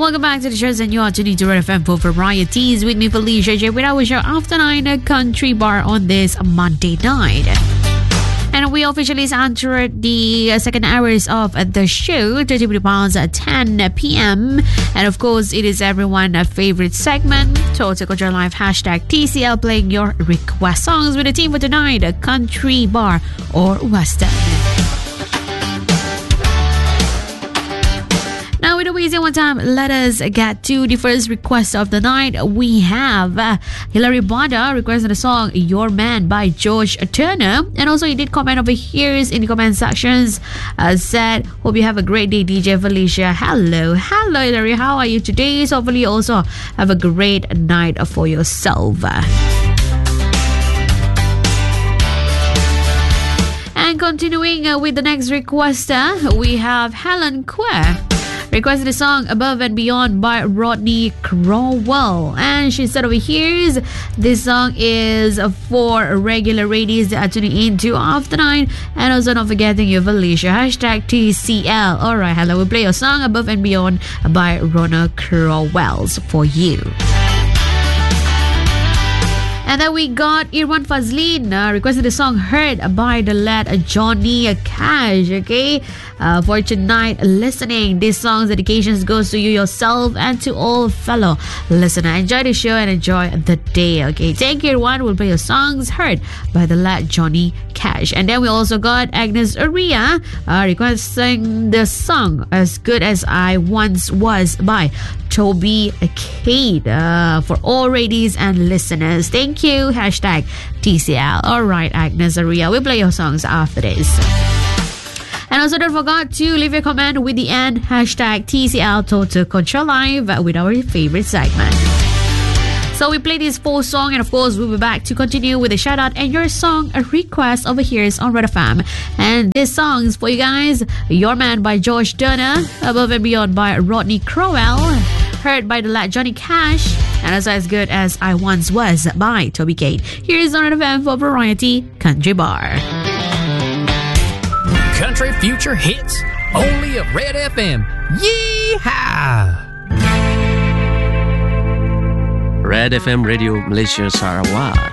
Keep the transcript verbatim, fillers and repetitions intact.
Welcome back to the shows, and you are tuning to Red F M for varieties with me, Felicia J, with our show After Nine, a Country Bar on this Monday night. And we officially entered the second hours of the show, thirty pounds at ten p.m. And of course, it is everyone's favorite segment, Total Control Live, hashtag T C L, playing your request songs with the team for tonight, a country bar or western. Now, without wasting one time, let us get to the first request of the night. We have uh, Hilary Bonda requesting the song Your Man by George Turner. And also, he did comment over here in the comment sections. Uh, said, hope you have a great day, D J Felicia. Hello. Hello, Hilary. How are you today? So hopefully you also have a great night for yourself. And continuing uh, with the next requester, we have Helen Quer requested the song Above and Beyond by Rodney Crowell. And she said over here, this song is for regular ladies that are tuning in to After Nine. And also not forgetting your Felicia, hashtag T C L. Alright, hello, we'll play your song Above and Beyond by Rodney Crowell for you. And then we got Irwan Fazlin uh, requested the song Heard by the lad Johnny Cash. Okay, uh, for tonight listening, this song's dedications goes to you yourself and to all fellow listeners. Enjoy the show and enjoy the day. Okay, thank you, Irwan. We'll play your songs Heard by the lad Johnny Cash. And then we also got Agnes Aria uh, requesting the song As Good As I Once Was by Toby Cade uh, for all ladies and listeners. Thank you. Hashtag T C L. Alright, Agnes Aria. We'll play your songs after this. And also don't forget to leave your comment with the end. Hashtag T C L Total Control Live with our favorite segment. So we play this full song, and of course we'll be back to continue with a shout out and your song a request over here on Red F M. And this song's for you guys. Your Man by George Turner, Above and Beyond by Rodney Crowell, Heard by the lad Johnny Cash, and also As Good As I Once Was by Toby Cade. Here's on Red F M for Variety Country Bar. Country Future Hits, only at Red F M. Yeehaw! Red F M Radio Malaysia Sarawak.